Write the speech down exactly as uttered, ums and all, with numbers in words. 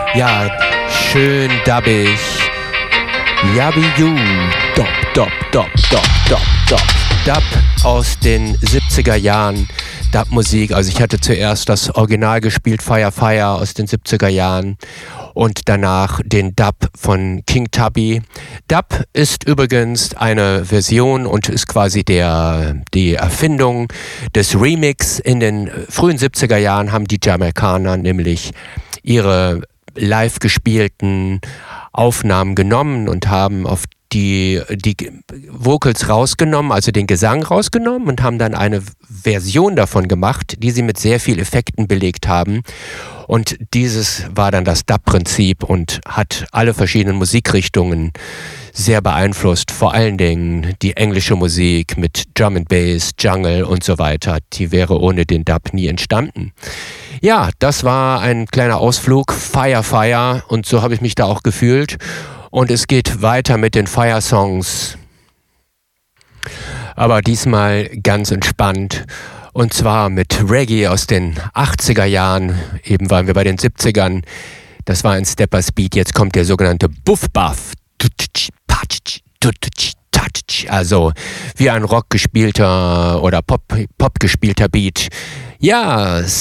Ja, schön dubbig. Yabi You. Dop, dop, dop, dop, dop, dop. Dub aus den siebziger Jahren. Dub-Musik. Also ich hatte zuerst das Original gespielt, Fire Fire aus den siebziger Jahren. Und danach den Dub von King Tubby. Dub ist übrigens eine Version und ist quasi der, die Erfindung des Remix. In den frühen siebziger Jahren haben die Jamaikaner nämlich ihre live gespielten Aufnahmen genommen und haben auf die, die Vocals rausgenommen, also den Gesang rausgenommen und haben dann eine Version davon gemacht, die sie mit sehr viel Effekten belegt haben. Und dieses war dann das Dub-Prinzip und hat alle verschiedenen Musikrichtungen sehr beeinflusst. Vor allen Dingen die englische Musik mit Drum and Bass, Jungle und so weiter. Die wäre ohne den Dub nie entstanden. Ja, das war ein kleiner Ausflug, Fire Fire, und so habe ich mich da auch gefühlt. Und es geht weiter mit den Fire-Songs, aber diesmal ganz entspannt. Und zwar mit Reggae aus den achtziger Jahren, eben waren wir bei den siebzigern. Das war ein Steppers Beat, jetzt kommt der sogenannte Buff-Buff. Also wie ein Rock gespielter oder Pop, Pop gespielter Beat. Ja,